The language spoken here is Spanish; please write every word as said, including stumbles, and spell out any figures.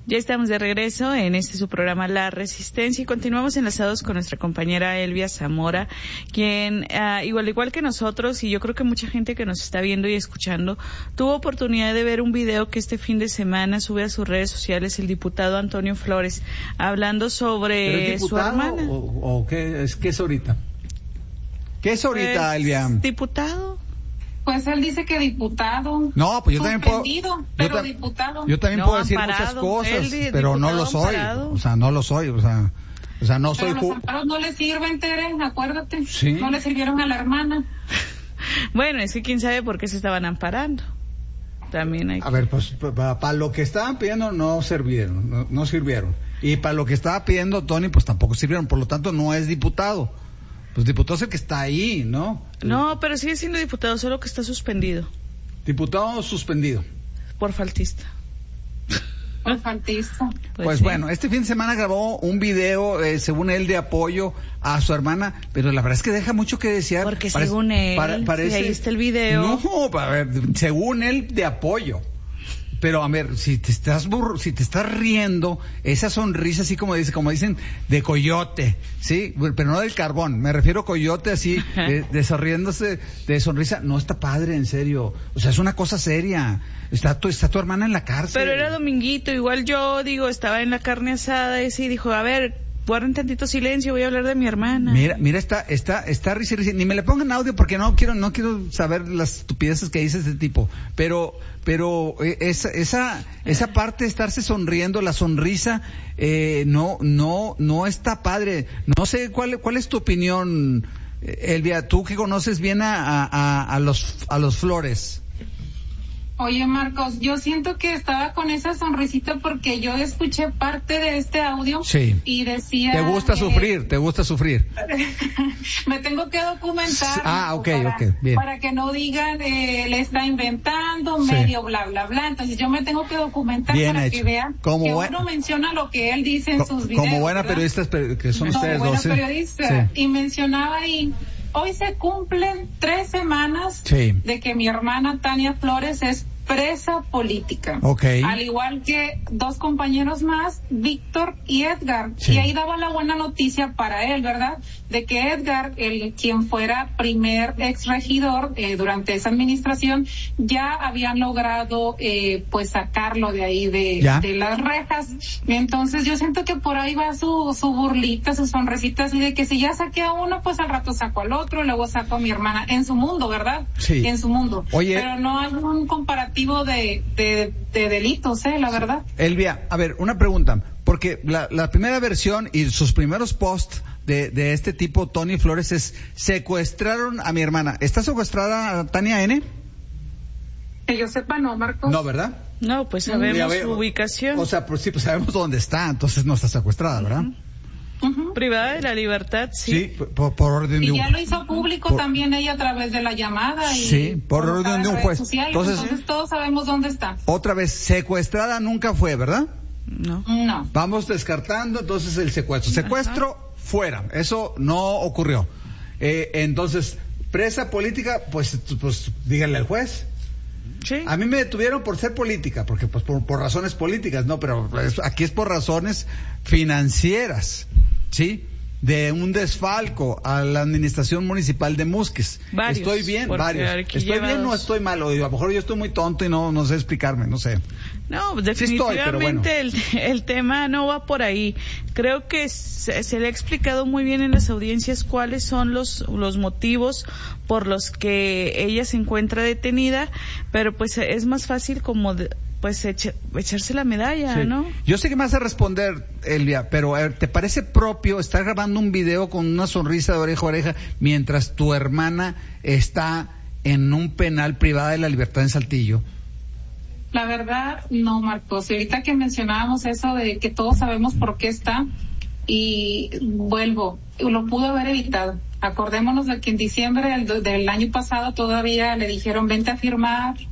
Ya estamos de regreso en este su programa La Resistencia y continuamos enlazados con nuestra compañera Elvia Zamora, quien uh, igual igual que nosotros y yo creo que mucha gente que nos está viendo y escuchando tuvo oportunidad de ver un video que este fin de semana sube a sus redes sociales el diputado Antonio Flores hablando sobre su hermana. O, o qué es qué es ahorita? ¿Qué es ahorita, pues, Elvia? Diputado. Pues él dice que diputado. No, pues yo también puedo. Pero yo diputado. Yo también no, puedo decir amparado, muchas cosas, él, pero no lo soy. Amparado. O sea, no lo soy. O sea, o sea no pero soy. Los ju- amparos no le sirven, Tere, acuérdate. Sí. No le sirvieron a la hermana. Bueno, es que quién sabe por qué se estaban amparando. También hay. A ver, pues para, para lo que estaban pidiendo no sirvieron, no, no sirvieron. Y para lo que estaba pidiendo Tony, pues tampoco sirvieron. Por lo tanto, no es diputado. Pues diputado es el que está ahí, ¿no? No, pero sigue siendo diputado, solo que está suspendido. Diputado suspendido. Por faltista. Por faltista. Pues, pues sí. Bueno, este fin de semana grabó un video, eh, según él, de apoyo a su hermana, pero la verdad es que deja mucho que desear. Porque Parece, según él, para, parece, si ahí está el video. No, a ver, según él, de apoyo. Pero a ver, si te estás burro, si te estás riendo, esa sonrisa así como dice, como dicen, de coyote, ¿sí? Pero no del carbón, me refiero a coyote así, de, de sonriéndose, de sonrisa, no está padre, en serio. O sea, es una cosa seria. Está tu, está tu hermana en la cárcel. Pero era dominguito, igual yo, digo, estaba en la carne asada y sí, dijo, a ver, guarden tantito silencio, voy a hablar de mi hermana. Mira, mira, está, está, está risa, risa. Ni me le pongan audio porque no quiero, no quiero saber las estupideces que dice este tipo. Pero, pero esa, esa, esa parte de estarse sonriendo, la sonrisa, eh, no, no, no está padre. No sé cuál, cuál es tu opinión, Elvia, tú que conoces bien a, a, a los, a los Flores. Oye, Marcos, yo siento que estaba con esa sonrisita porque yo escuché parte de este audio sí. y decía... Te gusta que... sufrir, te gusta sufrir. Me tengo que documentar. Ah, ok, para, ok, bien. Para que no digan, eh, le está inventando, sí. medio bla, bla, bla. Entonces yo me tengo que documentar bien para hecho. que vean como que buen... uno menciona lo que él dice en Co- sus videos. Como buena periodista que son como ustedes buena dos. periodista. Sí. Y mencionaba ahí... Hoy se cumplen tres semanas sí. de que mi hermana Tania Flores es presa política. Okay. Al igual que dos compañeros más, Víctor y Edgar. Sí. Y ahí daba la buena noticia para él, ¿verdad? De que Edgar, el quien fuera primer ex regidor eh, durante esa administración, ya habían logrado eh, pues sacarlo de ahí de, de las rejas. Entonces yo siento que por ahí va su, su burlita, su sonrisita así de que si ya saqué a uno, pues al rato saco al otro, luego saco a mi hermana en su mundo, ¿verdad? Sí. En su mundo. Oye. Pero no hay un comparativo de, de, de delitos, ¿eh? La verdad. Elvia, a ver, una pregunta, porque la, la primera versión y sus primeros posts de, de este tipo, Tony Flores, es secuestraron a mi hermana. ¿Está secuestrada Tania N? Que yo sepa, no, Marcos. No, ¿verdad? No, pues sabemos su ubicación. O sea, pues sí, pues sabemos dónde está, entonces no está secuestrada, ¿verdad? Uh-huh. Uh-huh. Privada de la libertad, sí. Sí, por, por orden de un juez. Y ya lo hizo público por... también ella a través de la llamada. Y sí, por orden de un juez. Sociales, entonces, entonces todos sabemos dónde está. Otra vez, secuestrada nunca fue, ¿verdad? No. No. Vamos descartando entonces el secuestro. Secuestro, ajá, fuera. Eso no ocurrió. Eh, entonces, presa política, pues, pues díganle al juez. Sí. A mí me detuvieron por ser política, porque pues por, por razones políticas, no, pero es, aquí es por razones financieras, ¿sí? De un desfalco a la administración municipal de Musquis. Varios, estoy bien, varios. Estoy bien, no estoy mal, o a lo mejor yo estoy muy tonto y no, no sé explicarme, no sé. No, definitivamente sí estoy, bueno. el, el tema no va por ahí. Creo que se, se le ha explicado muy bien en las audiencias cuáles son los, los motivos por los que ella se encuentra detenida, pero pues es más fácil como de, pues echa, echarse la medalla, sí, ¿no? Yo sé que me vas a responder, Elvia, pero a ver, ¿te parece propio estar grabando un video con una sonrisa de oreja a oreja mientras tu hermana está en un penal privada de la libertad en Saltillo? La verdad, no, Marcos. Y ahorita que mencionábamos eso de que todos sabemos por qué está, y vuelvo, lo pudo haber evitado. Acordémonos de que en diciembre del, del año pasado todavía le dijeron vente a firmar